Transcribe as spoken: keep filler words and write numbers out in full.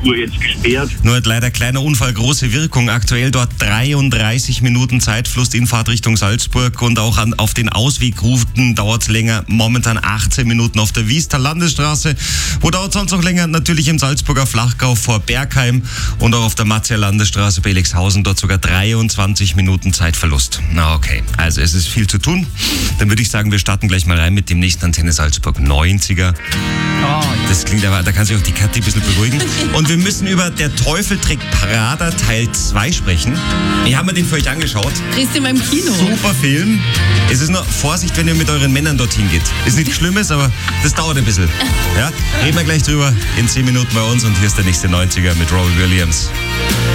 Uhr jetzt gesperrt. Nur hat leider kleiner Unfall große Wirkung. Aktuell dort dreiunddreißig Minuten Zeitfluss in Fahrt Richtung Salzburg und auch an, auf den Auswegrouten dauert es länger. Momentan achtzehn Minuten auf der Wiester Landesstraße. Wo dauert es sonst noch länger? Natürlich im Salzburger Flachgau vor Bergheim und auch auf der Matzier Landesstraße bei Elixhausen. Dort sogar dreiundzwanzig Minuten Zeitverlust. Na okay, also es ist viel zu tun. Dann würde ich sagen, wir starten gleich mal rein mit dem nächsten Antenne Salzburg neunziger. Das klingt aber, da kann sich auch die Kathi ein bisschen beruhigen. Und wir müssen über Der Teufel trägt Prada Teil zwei sprechen. Ich habe mir den für euch angeschaut. Kriegst du mal im Kino. Super Film. Es ist nur Vorsicht, wenn ihr mit euren Männern dorthin geht. Ist nichts Schlimmes, aber das dauert ein bisschen. Ja? Reden wir gleich drüber in zehn Minuten bei uns und hier ist der nächste neunziger mit Robbie Williams.